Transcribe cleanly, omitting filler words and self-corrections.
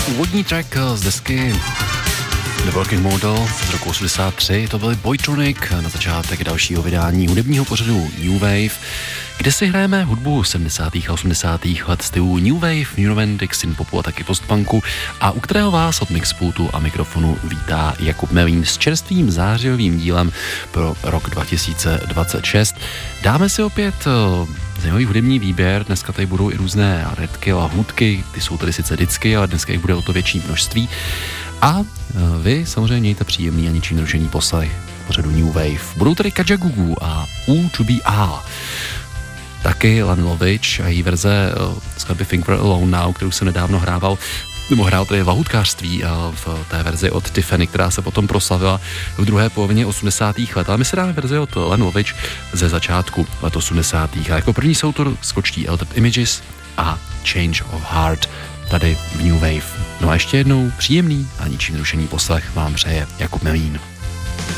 Úvodní track z desky The Working Model z roku 83, to byly Boytronic na začátek dalšího vydání hudebního pořadu New Wave, kde si hrajeme hudbu 70. a 80. let stylu New Wave, New Romantic, synpopu a taky postpunku, a u kterého vás od mixpultu a mikrofonu vítá Jakub Melín s čerstvým zářijovým dílem pro rok 2026. Dáme si opět zajímavý hudební výběr, dneska tady budou i různé redky a hůdky, ty jsou tady sice vždycky, ale dneska jich bude o to větší množství. A vy samozřejmě mějte příjemný a ničím nerušený poslech pořadu New Wave. Budou tady Kajagoogoo a U2BR. Taky Lana Lovitch a její verze skladby Think We're Alone Now, kterou jsem nedávno hrál tady v lahůdkářství v té verzi od Tiffany, která se potom proslavila v druhé polovině 80. let. Ale my si dáme verzi od Lana Lovitch ze začátku let 80. A jako první jsou to skočtí Altered Images a Change of Heart tady v New Wave. No a ještě jednou příjemný a ničím nerušený poslech vám přeje Jakub Melín.